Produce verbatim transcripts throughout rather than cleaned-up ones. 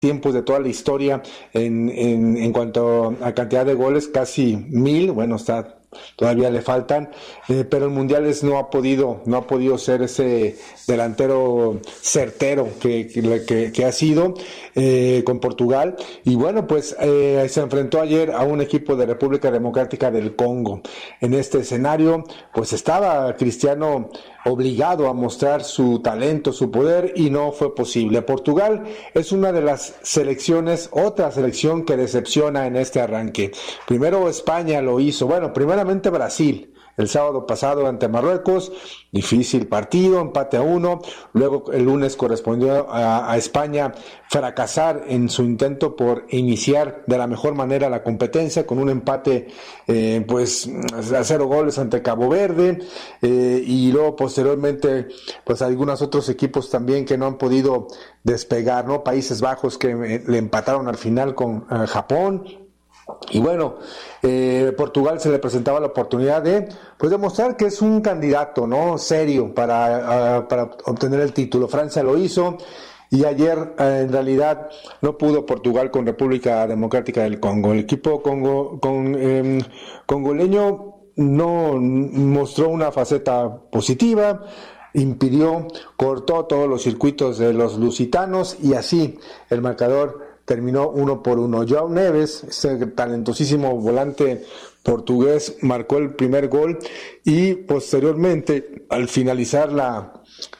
tiempos de toda la historia en, en, en cuanto a cantidad de goles, casi mil, bueno, está todavía le faltan, eh, pero en mundiales no ha podido, no ha podido ser ese delantero certero que, que, que, que ha sido eh, con Portugal. Y bueno, pues eh, se enfrentó ayer a un equipo de República Democrática del Congo. En este escenario, pues estaba Cristiano obligado a mostrar su talento, su poder, y no fue posible. Portugal es una de las selecciones, otra selección que decepciona en este arranque. Primero España lo hizo, bueno, primeramente Brasil, el sábado pasado ante Marruecos, difícil partido, empate a uno. Luego el lunes correspondió a, a España fracasar en su intento por iniciar de la mejor manera la competencia con un empate eh, pues a cero goles ante Cabo Verde, eh, y luego posteriormente pues algunos otros equipos también que no han podido despegar, ¿no? Países Bajos que eh, le empataron al final con eh, Japón. Y bueno, eh, Portugal se le presentaba la oportunidad de pues demostrar que es un candidato, ¿no?, serio para, uh, para obtener el título. Francia lo hizo, y ayer uh, en realidad no pudo Portugal con República Democrática del Congo. El equipo congo, con, eh, congoleño no mostró una faceta positiva, impidió, cortó todos los circuitos de los lusitanos, y así el marcador terminó uno por uno. João Neves, ese talentosísimo volante portugués, marcó el primer gol, y posteriormente, al finalizar la,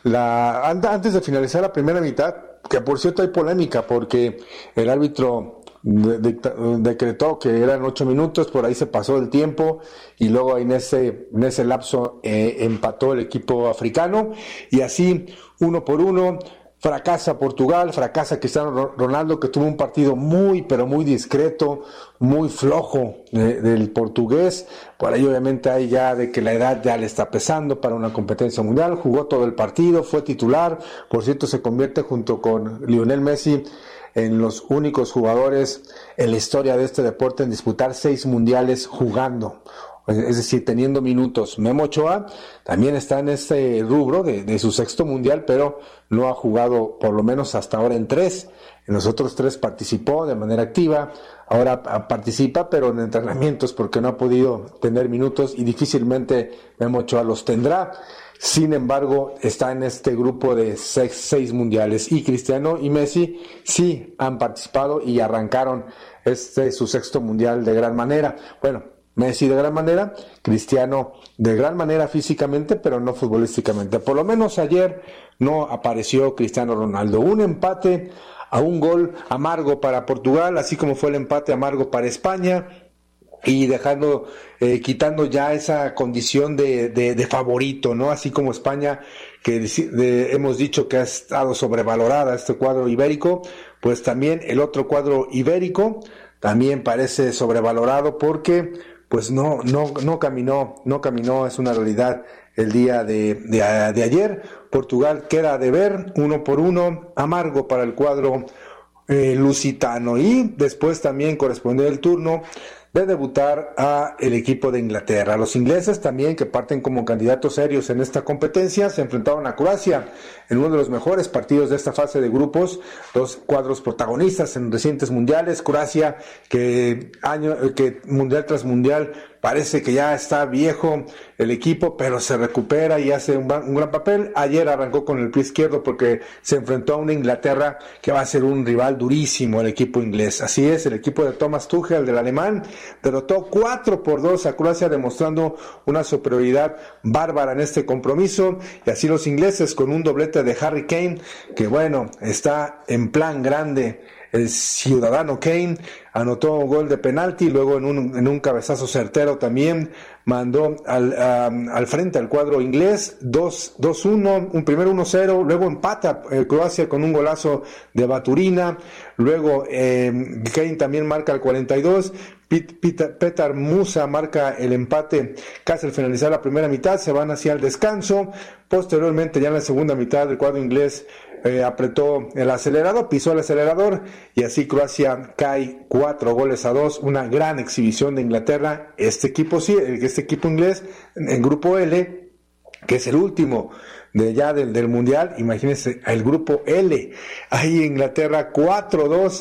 la antes de finalizar la primera mitad, que por cierto hay polémica porque el árbitro de, de, decretó que eran ocho minutos, por ahí se pasó el tiempo, y luego en ese, en ese lapso eh, empató el equipo africano, y así uno por uno. Fracasa Portugal, fracasa Cristiano Ronaldo, que tuvo un partido muy, pero muy discreto, muy flojo de, del portugués. Por ahí obviamente hay ya de que la edad ya le está pesando para una competencia mundial. Jugó todo el partido, fue titular. Por cierto, se convierte junto con Lionel Messi en los únicos jugadores en la historia de este deporte en disputar seis mundiales jugando. Es decir, teniendo minutos. Memo Ochoa también está en este rubro de, de su sexto mundial, pero no ha jugado por lo menos hasta ahora en tres. En los otros tres participó de manera activa, ahora participa pero en entrenamientos porque no ha podido tener minutos, y difícilmente Memo Ochoa los tendrá. Sin embargo, está en este grupo de seis, seis mundiales, y Cristiano y Messi sí han participado y arrancaron este su sexto mundial de gran manera. Bueno, Messi de gran manera, Cristiano de gran manera físicamente, pero no futbolísticamente. Por lo menos ayer no apareció Cristiano Ronaldo. Un empate a un gol amargo para Portugal, así como fue el empate amargo para España, y dejando, eh, quitando ya esa condición de, de, de favorito, ¿no? Así como España, que de, hemos dicho que ha estado sobrevalorada este cuadro ibérico, pues también el otro cuadro ibérico también parece sobrevalorado porque pues no, no, no caminó, no caminó, es una realidad el día de, de, de ayer. Portugal queda de ver, uno por uno, amargo para el cuadro eh, lusitano, y después también correspondió el turno de debutar a el equipo de Inglaterra. Los ingleses también, que parten como candidatos serios en esta competencia, se enfrentaron a Croacia en uno de los mejores partidos de esta fase de grupos, dos cuadros protagonistas en recientes mundiales. Croacia, que año que mundial tras mundial parece que ya está viejo el equipo, pero se recupera y hace un, un gran papel. Ayer arrancó con el pie izquierdo porque se enfrentó a una Inglaterra que va a ser un rival durísimo, el equipo inglés. Así es, el equipo de Thomas Tuchel, del alemán, derrotó cuatro por dos a Croacia, demostrando una superioridad bárbara en este compromiso. Y así los ingleses, con un doblete de Harry Kane, que bueno, está en plan grande. El ciudadano Kane anotó un gol de penalti, luego en un, en un cabezazo certero también mandó al, um, al frente al cuadro inglés, dos uno, un primero uno cero, luego empata eh, Croacia con un golazo de Baturina, luego eh, Kane también marca el cuarenta y dos, Petar Musa marca el empate casi al finalizar la primera mitad, se van hacia el descanso. Posteriormente, ya en la segunda mitad, el cuadro inglés eh, apretó el acelerador, pisó el acelerador, y así Croacia cae cuatro goles a dos, una gran exhibición de Inglaterra. Este equipo sí, este equipo inglés en grupo L, que es el último de ya del, del mundial. Imagínense el grupo L, ahí Inglaterra cuatro dos